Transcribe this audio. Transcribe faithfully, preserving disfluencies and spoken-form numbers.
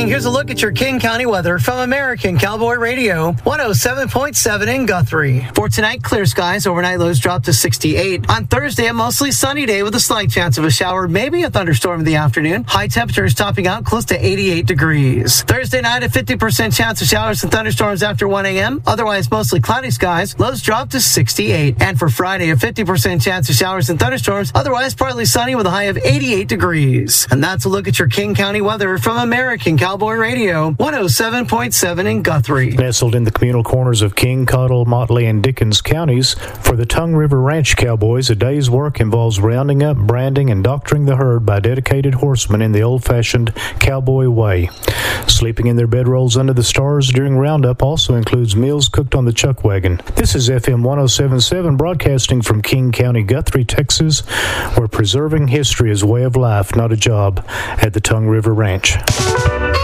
morning. Here's a look at your King County weather from American Cowboy Radio, one oh seven point seven in Guthrie. For tonight, clear skies. Overnight lows drop to sixty-eight. On Thursday, a mostly sunny day with a slight chance of a shower, maybe a thunderstorm in the afternoon. High temperatures topping out close to eighty-eight degrees. Thursday night, a fifty percent chance of showers and thunderstorms after one a.m. Otherwise, mostly cloudy skies. Lows drop to sixty-eight. And for Friday, a fifty percent chance of showers and thunderstorms. Otherwise, partly sunny with a high of eighty-eight degrees. And that's a look at your King County weather from American Cowboy Radio, one oh seven point seven in Guthrie. Nestled in the communal corners of King, Cottle, Motley, and Dickens counties, for the Tongue River Ranch Cowboys, a day's work involves rounding up, branding, and doctoring the herd by dedicated horsemen in the old-fashioned cowboy way. Sleeping in their bedrolls under the stars during roundup also includes meals cooked on the chuck wagon. This is F M one oh seven point seven, broadcasting from King County, Guthrie, Texas, where preserving history is a way of life, not a job, at the Tongue River Ranch.